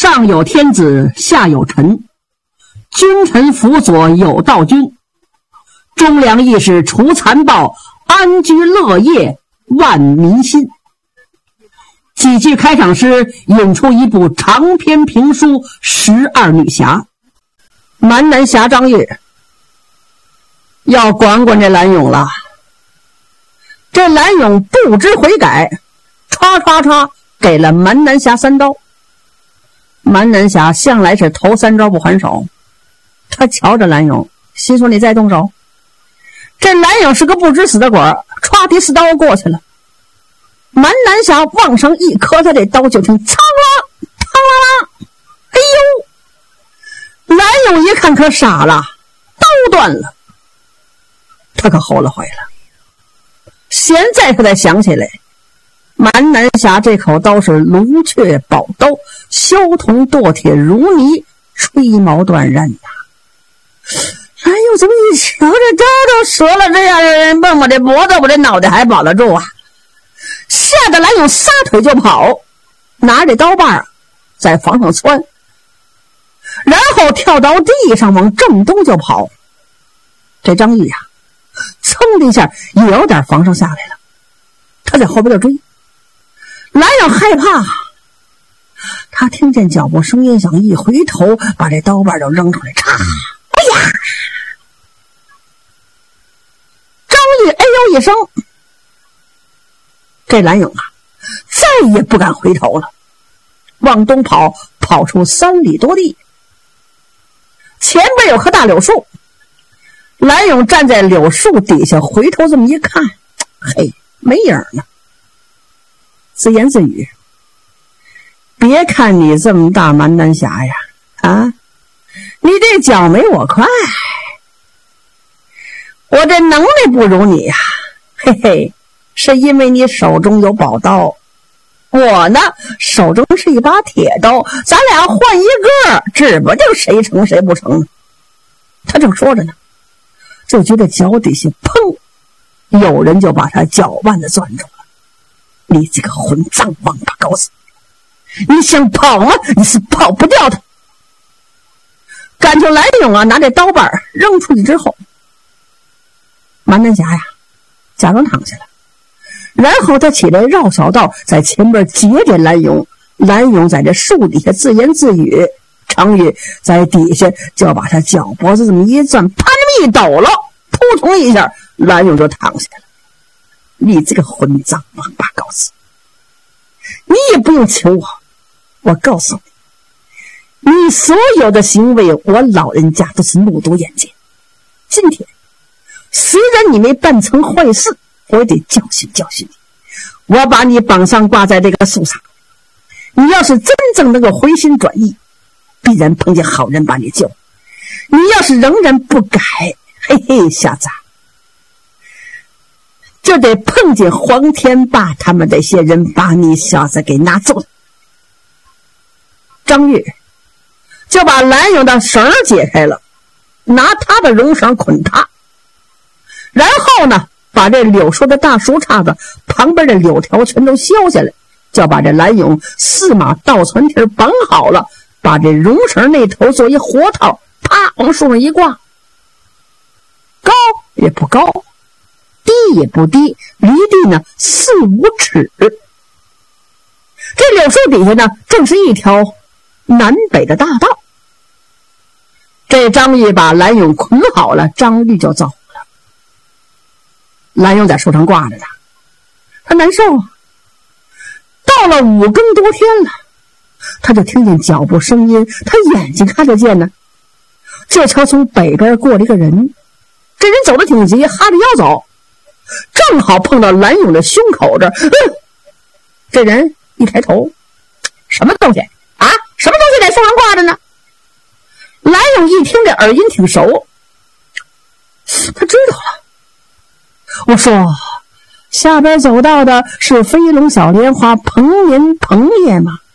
上有天子，下有臣，君臣辅佐有道君，忠良义士除残暴，安居乐业万民心。几句开场诗引出一部长篇评书《12女侠》。蛮南侠张玉要管管这蓝勇了，这蓝勇不知悔改，唰唰唰给了蛮南侠3刀。蛮南侠向来是头3招不还手，他瞧着蓝勇，心说你再动手。这蓝勇是个不知死的鬼，唰第4刀过去了。蛮南侠往上一磕，他这刀就听苍啦苍啦啦，哎呦！蓝勇一看可傻了，刀断了，他可后了悔了。现在他才想起来，蛮南侠这口刀是龙雀宝刀，削铜剁铁如泥，吹毛断刃呐。蓝勇怎么一瞧这刀都折了，这样的人蹦我这脖子，我这脑袋还保得住啊？吓得蓝勇撒腿就跑，拿着刀把在房上窜，然后跳到地上往正东就跑。这张玉噌的一下也有点防上下来了，他在后边就追。蓝勇害怕，他听见脚步声音响，一回头把这刀把就扔出来，嚓！哎呀！张玉哎呦一声，这蓝勇再也不敢回头了，往东跑，跑出3里多地。前边有棵大柳树，蓝勇站在柳树底下，回头这么一看，嘿，没影呢。自言自语：别看你这么大蛮南侠呀，你这脚没我快，我这能力不如你呀，嘿嘿，是因为你手中有宝刀，我呢手中是一把铁刀，咱俩换一个，指不定谁成谁不成。他正说着呢，就觉得脚底下砰，有人就把他脚腕子攥住了。你这个混账王八羔子，你想跑吗？你是跑不掉的。感情蓝勇拿这刀把扔出去之后，蛮南侠假装躺下了，然后他起来绕小道，在前边截着蓝勇。蓝勇在这树底下自言自语，张玉在底下就把他脚脖子这么一攥，啪这么一抖了，扑通一下，蓝勇就躺下了。你这个混账王八羔子，你也不用求我告诉你，你所有的行为我老人家都是目睹眼见。今天虽然你没办成坏事，我也得教训教训你。我把你绑上挂在这个树上，你要是真正能够回心转意，必然碰见好人把你救。你要是仍然不改，嘿嘿，小子，就得碰见黄天霸他们这些人把你小子给拿走了。张玉就把蓝勇的绳解开了，拿他的绒绳捆他，然后呢把这柳树的大树杈子旁边的柳条全都削下来，就把这蓝勇4马倒船蹄绑好了，把这绒绳那头做一活套，啪往树上一挂，高也不高，低也不低，离地呢4、5尺。这柳树底下呢正是一条南北的大道。这张玉把蓝勇捆好了，张玉就走了。蓝勇在树上挂着呢，他难受啊。到了5更多天了，他就听见脚步声音，他眼睛看得见呢。这瞧从北边过了一个人，这人走得挺急，哈着腰走，正好碰到蓝勇的胸口这儿。这人一抬头，什么东西啊？什么东西在树上挂着呢？蓝勇一听这耳音挺熟，他知道了。我说下边走到的是飞龙小莲花彭年彭爷吗？